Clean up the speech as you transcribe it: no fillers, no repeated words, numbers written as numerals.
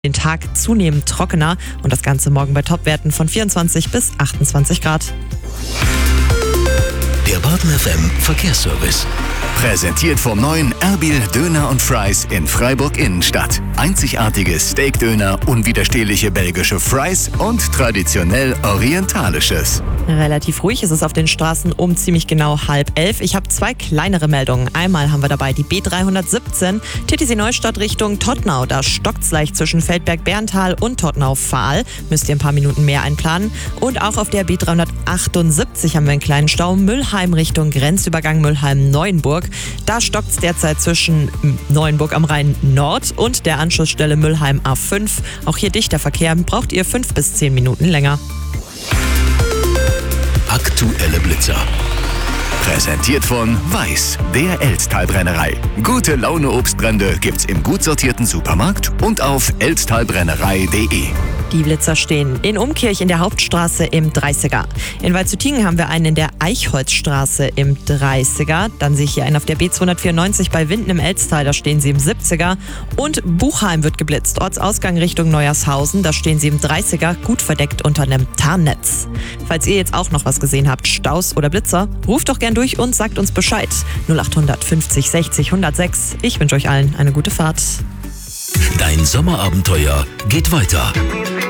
Den Tag zunehmend trockener und das Ganze morgen bei Topwerten von 24 bis 28 Grad. Der Baden FM Verkehrsservice. Präsentiert vom neuen Erbil Döner und Fries in Freiburg Innenstadt. Einzigartige Steakdöner, unwiderstehliche belgische Fries und traditionell orientalisches. Relativ ruhig ist es auf den Straßen um ziemlich genau 10:30. Ich habe zwei kleinere Meldungen. Einmal haben wir dabei die B317, Titisee Neustadt Richtung Todtnau. Da stockt's leicht zwischen Feldberg-Berntal und Todtnau-Fahl. Müsst ihr ein paar Minuten mehr einplanen. Und auch auf der B378 haben wir einen kleinen Stau. Müllheim Richtung Grenzübergang Müllheim-Neuenburg. Da stockt's derzeit zwischen Neuenburg am Rhein Nord und der Anschlussstelle Müllheim A5. Auch hier dichter Verkehr, braucht ihr 5 bis 10 Minuten länger. Aktuelle Blitzer. Präsentiert von Weiß, der Elztalbrennerei. Gute Laune Obstbrände gibt's im gut sortierten Supermarkt und auf elztalbrennerei.de. Die Blitzer stehen in Umkirch in der Hauptstraße im 30er. In Waldshüttingen haben wir einen in der Eichholzstraße im 30er. Dann sehe ich hier einen auf der B294 bei Winden im Elztal, da stehen sie im 70er. Und Buchheim wird geblitzt, Ortsausgang Richtung Neuershausen, da stehen sie im 30er, gut verdeckt unter einem Tarnnetz. Falls ihr jetzt auch noch was gesehen habt, Staus oder Blitzer, ruft doch gern durch und sagt uns Bescheid. 0800 50 60 106. Ich wünsche euch allen eine gute Fahrt. Dein Sommerabenteuer geht weiter.